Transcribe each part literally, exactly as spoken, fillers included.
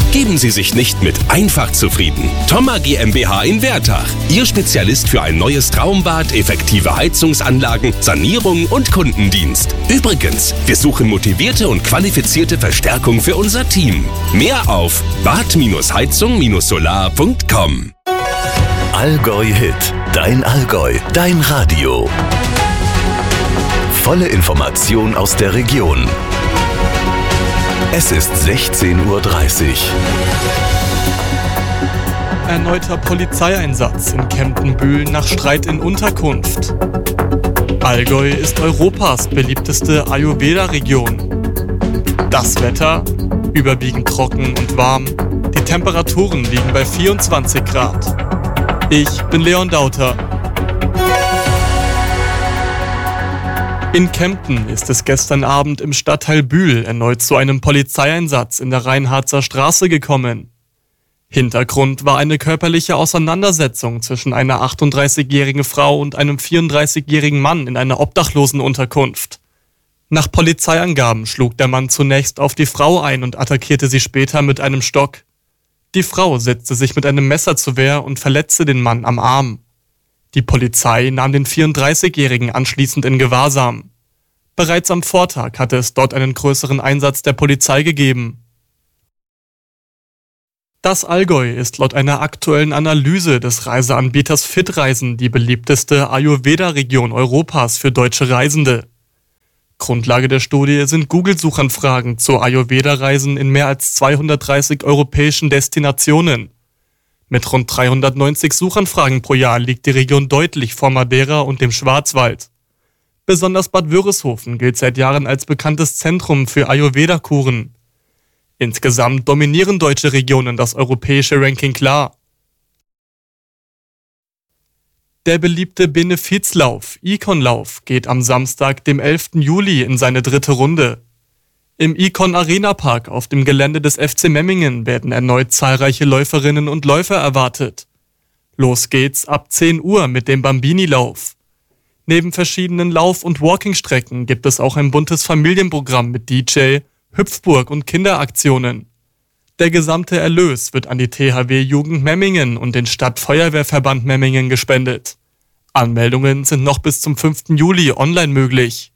Geben Sie sich nicht mit einfach zufrieden. Thoma GmbH in Wertach. Ihr Spezialist für ein neues Traumbad, effektive Heizungsanlagen, Sanierung und Kundendienst. Übrigens, wir suchen motivierte und qualifizierte Verstärkung für unser Team. Mehr auf bad heizung solar punkt com. Allgäu Hit. Dein Allgäu. Dein Radio. Volle Information aus der Region. Es ist sechzehn Uhr dreißig. Erneuter Polizeieinsatz in Kempten-Bühl nach Streit in Unterkunft. Allgäu ist Europas beliebteste Ayurveda-Region. Das Wetter? Überwiegend trocken und warm. Die Temperaturen liegen bei vierundzwanzig Grad. Ich bin Leon Dauter. In Kempten ist es gestern Abend im Stadtteil Bühl erneut zu einem Polizeieinsatz in der Reinhardser Straße gekommen. Hintergrund war eine körperliche Auseinandersetzung zwischen einer achtunddreißigjährigen Frau und einem vierunddreißigjährigen Mann in einer Obdachlosenunterkunft. Nach Polizeiangaben schlug der Mann zunächst auf die Frau ein und attackierte sie später mit einem Stock. Die Frau setzte sich mit einem Messer zur Wehr und verletzte den Mann am Arm. Die Polizei nahm den vierunddreißigjährigen anschließend in Gewahrsam. Bereits am Vortag hatte es dort einen größeren Einsatz der Polizei gegeben. Das Allgäu ist laut einer aktuellen Analyse des Reiseanbieters Fitreisen die beliebteste Ayurveda-Region Europas für deutsche Reisende. Grundlage der Studie sind Google-Suchanfragen zu Ayurveda-Reisen in mehr als zweihundertdreißig europäischen Destinationen. Mit rund dreihundertneunzig Suchanfragen pro Jahr liegt die Region deutlich vor Madeira und dem Schwarzwald. Besonders Bad Wörishofen gilt seit Jahren als bekanntes Zentrum für Ayurveda-Kuren. Insgesamt dominieren deutsche Regionen das europäische Ranking klar. Der beliebte Benefizlauf, Icon-Lauf, geht am Samstag, dem elften Juli, in seine dritte Runde. Im Icon Arena Park auf dem Gelände des F C Memmingen werden erneut zahlreiche Läuferinnen und Läufer erwartet. Los geht's ab zehn Uhr mit dem Bambini-Lauf. Neben verschiedenen Lauf- und Walking-Strecken gibt es auch ein buntes Familienprogramm mit D J, Hüpfburg und Kinderaktionen. Der gesamte Erlös wird an die T H W Jugend Memmingen und den Stadtfeuerwehrverband Memmingen gespendet. Anmeldungen sind noch bis zum fünften Juli online möglich.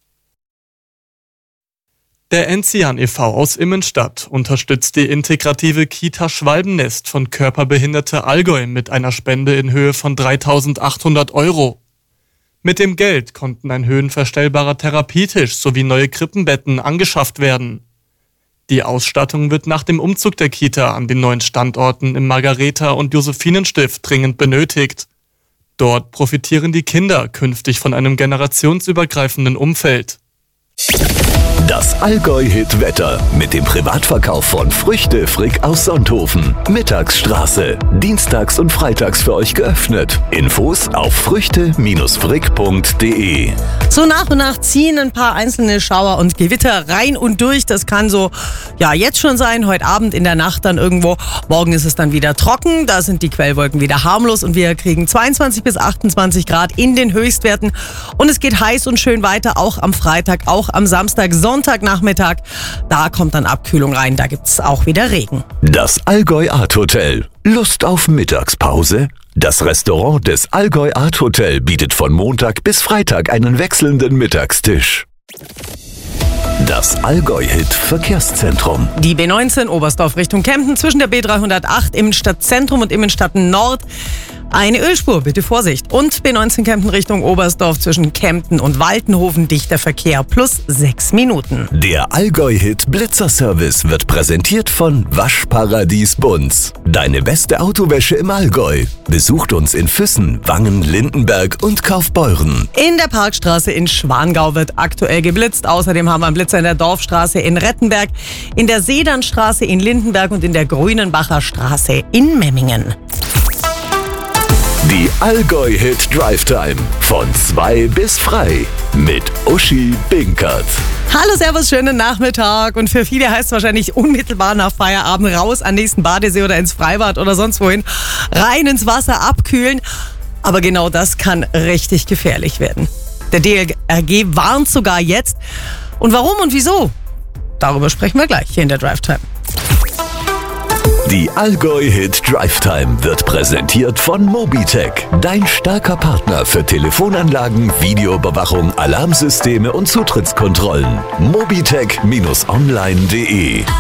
Der Enzian e V aus Immenstadt unterstützt die integrative Kita Schwalbennest von Körperbehinderte Allgäu mit einer Spende in Höhe von dreitausendachthundert Euro. Mit dem Geld konnten ein höhenverstellbarer Therapietisch sowie neue Krippenbetten angeschafft werden. Die Ausstattung wird nach dem Umzug der Kita an den neuen Standorten im Margareta- und Josephinenstift dringend benötigt. Dort profitieren die Kinder künftig von einem generationsübergreifenden Umfeld. Das Allgäu-Hit-Wetter mit dem Privatverkauf von Früchte Frick aus Sonthofen. Mittagsstraße. Dienstags und freitags für euch geöffnet. Infos auf früchte frick punkt de. So nach und nach ziehen ein paar einzelne Schauer und Gewitter rein und durch. Das kann so, ja, jetzt schon sein, heute Abend, in der Nacht dann irgendwo. Morgen ist es dann wieder trocken, da sind die Quellwolken wieder harmlos und wir kriegen zweiundzwanzig bis achtundzwanzig Grad in den Höchstwerten. Und es geht heiß und schön weiter, auch am Freitag, auch am Samstag, Sonntagnachmittag. Da kommt dann Abkühlung rein, da gibt's auch wieder Regen. Das Allgäu Art Hotel. Lust auf Mittagspause? Das Restaurant des Allgäu Art Hotel bietet von Montag bis Freitag einen wechselnden Mittagstisch. Das Allgäu-Hit Verkehrszentrum. Die B neunzehn Oberstdorf Richtung Kempten zwischen der B dreihundertacht Immenstadt-Zentrum und Immenstadt-Nord. Eine Ölspur, bitte Vorsicht. Und B neunzehn Kempten Richtung Oberstdorf zwischen Kempten und Waltenhofen dichter Verkehr plus sechs Minuten. Der Allgäu-Hit Blitzerservice wird präsentiert von Waschparadies Bunz. Deine beste Autowäsche im Allgäu. Besucht uns in Füssen, Wangen, Lindenberg und Kaufbeuren. In der Parkstraße in Schwangau wird aktuell geblitzt. Außerdem haben wir einen Blitzer in der Dorfstraße in Rettenberg, in der Sedernstraße in Lindenberg und in der Grünenbacher Straße in Memmingen. Die Allgäu-Hit Drive Time von zwei bis frei mit Uschi Binkert. Hallo, servus, schönen Nachmittag. Und für viele heißt es wahrscheinlich unmittelbar nach Feierabend raus an nächsten Badesee oder ins Freibad oder sonst wohin. Rein ins Wasser, abkühlen. Aber genau das kann richtig gefährlich werden. Der D L R G warnt sogar jetzt. Und warum und wieso? Darüber sprechen wir gleich hier in der Drive Time. Die Allgäu Hit Drive Time wird präsentiert von Mobitech, dein starker Partner für Telefonanlagen, Videoüberwachung, Alarmsysteme und Zutrittskontrollen. mobitech Bindestrich online punkt de